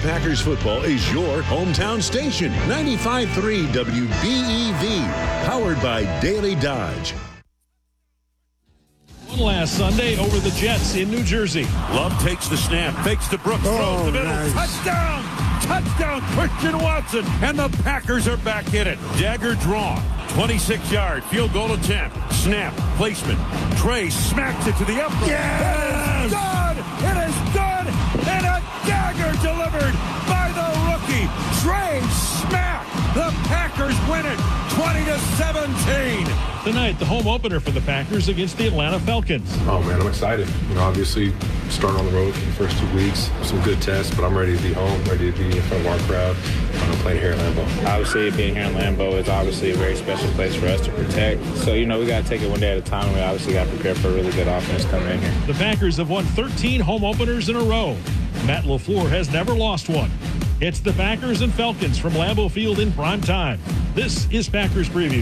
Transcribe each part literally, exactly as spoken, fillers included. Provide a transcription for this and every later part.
Packers football is your hometown station. ninety-five point three W B E V. Powered by Daily Dodge. One last Sunday over the Jets in New Jersey. Love takes the snap, fakes to Brooks, Oh, throws the middle, nice. touchdown! Touchdown, Christian Watson! And the Packers are back in it. Dagger drawn, twenty-six yard field goal attempt. Snap, placement. Trey smacks it to the upright. Yes! It is good! It is good! And a dagger delivered by the rookie, Trey Smack! The Packers win it, twenty to seventeen. Tonight, the home opener for the Packers against the Atlanta Falcons. Oh, man, I'm excited. You know, obviously, starting on the road for the first two weeks, some good tests, but I'm ready to be home, ready to be in front of our crowd. I'm playing here at Lambeau. Obviously, being here in Lambeau is obviously a very special place for us to protect. So, you know, we got to take it one day at a time. We obviously got to prepare for a really good offense coming in here. The Packers have won thirteen home openers in a row. Matt LaFleur has never lost one. It's the Packers and Falcons from Lambeau Field in prime time. This is Packers Preview.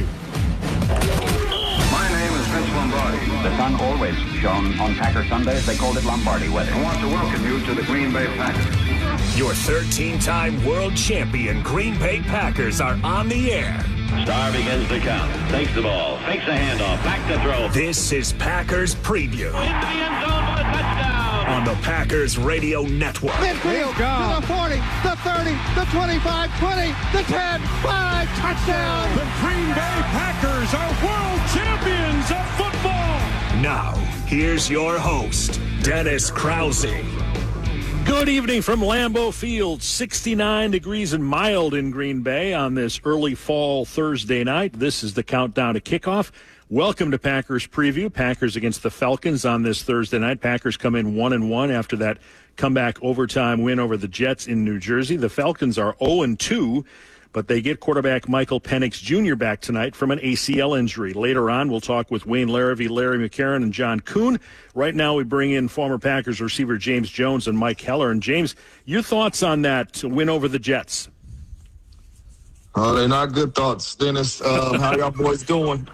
My name is Vince Lombardi. The sun always shone on Packer Sundays. They called it Lombardi weather. I want to welcome you to the Green Bay Packers. Your thirteen-time world champion Green Bay Packers are on the air. Star begins to count. Takes the ball. Fakes the handoff. Back to throw. This is Packers Preview. Into the end zone for the touchdown. On the Packers Radio Network. Midfield to the forty, the thirty, the twenty-five, twenty, the ten, five, touchdown. The Green Bay Packers are world champions of football. Now, here's your host, Dennis Krause. Good evening from Lambeau Field. sixty-nine degrees and mild in Green Bay on this early fall Thursday night. This is the countdown to kickoff. Welcome to Packers Preview. Packers against the Falcons on this Thursday night. Packers come in one and one after that comeback overtime win over the Jets in New Jersey. The Falcons are oh and two, but they get quarterback Michael Penix Junior back tonight from an A C L injury. Later on, we'll talk with Wayne Larrivee, Larry McCarron, and John Kuhn. Right now, we bring in former Packers receiver James Jones and Mike Heller. And James, your thoughts on that win over the Jets? Uh, they're not good thoughts, Dennis. Um, how y'all boys doing?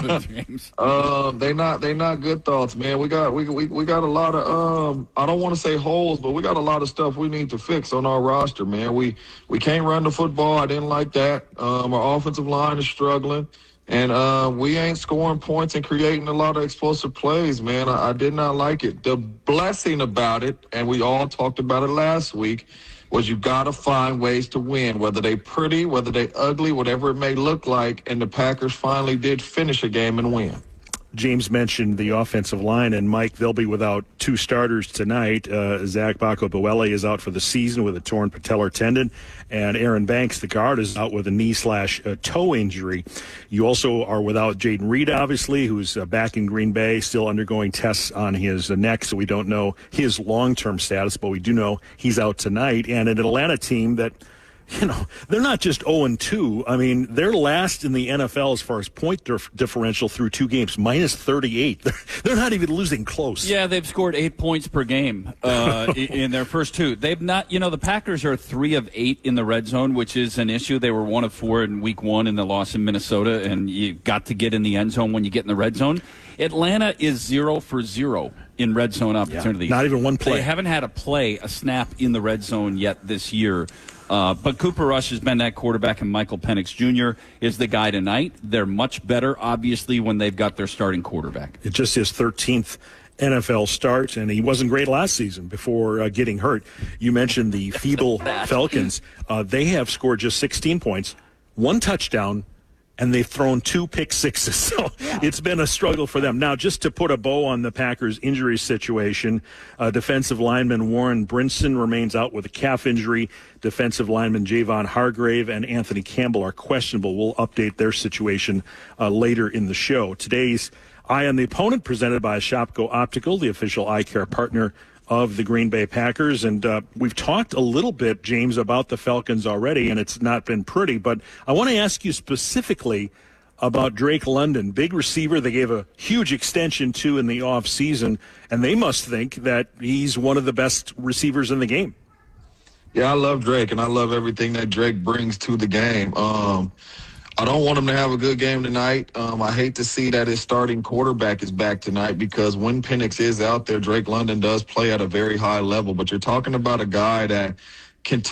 um, they not they not good thoughts, man. We got we we, we got a lot of um, I don't want to say holes, but we got a lot of stuff we need to fix on our roster, man. We we can't run the football. I didn't like that. Um, our offensive line is struggling, and uh, we ain't scoring points and creating a lot of explosive plays, man. I, I did not like it. The blessing about it, and we all talked about it last week, was you got to find ways to win, whether they pretty, whether they ugly, whatever it may look like, and the Packers finally did finish a game and win. James mentioned the offensive line, and Mike, they'll be without two starters tonight. Uh, Zach Bacco-Boele is out for the season with a torn patellar tendon, and Aaron Banks, the guard, is out with a knee slash uh, toe injury. You also are without Jaden Reed, obviously, who's uh, back in Green Bay, still undergoing tests on his uh, neck, so we don't know his long-term status, but we do know he's out tonight. And an Atlanta team that, you know, they're not just oh and two. I mean, they're last in the N F L as far as point dif- differential through two games, minus thirty-eight. They're, they're not even losing close. Yeah, they've scored eight points per game uh, in their first two. They've not, you know, the Packers are three of eight in the red zone, which is an issue. They were one of four in week one in the loss in Minnesota, and you got to get in the end zone when you get in the red zone. Atlanta is zero for zero in red zone opportunities. Yeah, not even one play. They haven't had a play, a snap in the red zone yet this year. Uh, but Cooper Rush has been that quarterback, and Michael Penix Junior is the guy tonight. They're much better, obviously, when they've got their starting quarterback. It's just his thirteenth N F L start, and he wasn't great last season before uh, getting hurt. You mentioned the feeble Falcons. Uh, they have scored just sixteen points, one touchdown, and they've thrown two pick sixes. So yeah. It's been a struggle for them. Now, just to put a bow on the Packers' injury situation, uh, defensive lineman Warren Brinson remains out with a calf injury. Defensive lineman Javon Hargrave and Anthony Campbell are questionable. We'll update their situation uh, later in the show. Today's Eye on the Opponent, presented by Shopko Optical, the official eye care partner of the Green Bay Packers. And uh, we've talked a little bit, James, about the Falcons already, and it's not been pretty. But I want to ask you specifically about Drake London, big receiver they gave a huge extension to in the offseason, and they must think that he's one of the best receivers in the game. Yeah, I love Drake, and I love everything that Drake brings to the game. Um, I don't want him to have a good game tonight. Um, I hate to see that his starting quarterback is back tonight, because when Penix is out there, Drake London does play at a very high level. But you're talking about a guy that can